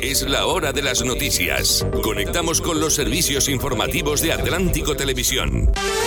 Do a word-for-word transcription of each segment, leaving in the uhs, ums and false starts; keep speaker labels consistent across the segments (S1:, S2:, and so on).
S1: Es la hora de las noticias. Conectamos con los servicios informativos de Atlántico Televisión.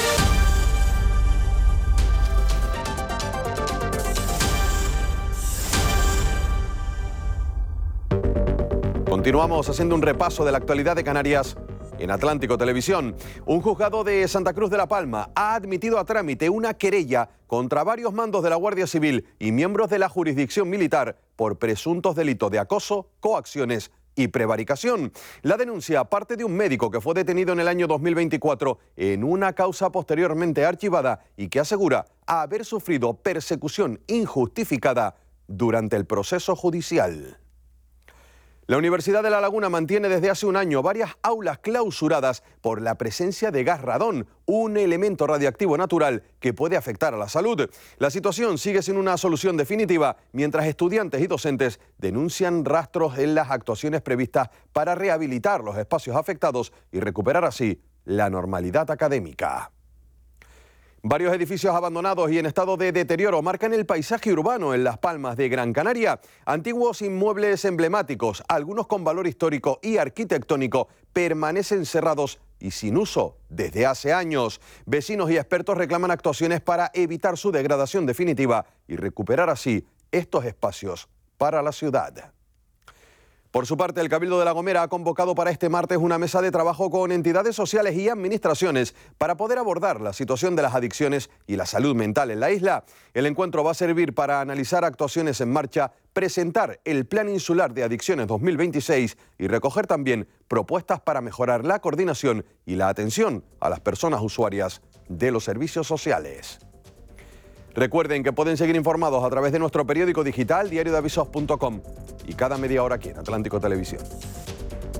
S2: Continuamos haciendo un repaso de la actualidad de Canarias en Atlántico Televisión. Un juzgado de Santa Cruz de la Palma ha admitido a trámite una querella contra varios mandos de la Guardia Civil y miembros de la jurisdicción militar por presuntos delitos de acoso, coacciones y prevaricación. La denuncia parte de un médico que fue detenido en el año dos mil veinticuatro en una causa posteriormente archivada y que asegura haber sufrido persecución injustificada durante el proceso judicial. La Universidad de La Laguna mantiene desde hace un año varias aulas clausuradas por la presencia de gas radón, un elemento radiactivo natural que puede afectar a la salud. La situación sigue sin una solución definitiva, mientras estudiantes y docentes denuncian rastros en las actuaciones previstas para rehabilitar los espacios afectados y recuperar así la normalidad académica. Varios edificios abandonados y en estado de deterioro marcan el paisaje urbano en Las Palmas de Gran Canaria. Antiguos inmuebles emblemáticos, algunos con valor histórico y arquitectónico, permanecen cerrados y sin uso desde hace años. Vecinos y expertos reclaman actuaciones para evitar su degradación definitiva y recuperar así estos espacios para la ciudad. Por su parte, el Cabildo de La Gomera ha convocado para este martes una mesa de trabajo con entidades sociales y administraciones para poder abordar la situación de las adicciones y la salud mental en la isla. El encuentro va a servir para analizar actuaciones en marcha, presentar el Plan Insular de Adicciones dos mil veintiséis y recoger también propuestas para mejorar la coordinación y la atención a las personas usuarias de los servicios sociales. Recuerden que pueden seguir informados a través de nuestro periódico digital diario de avisos punto com y cada media hora aquí en Atlántico Televisión.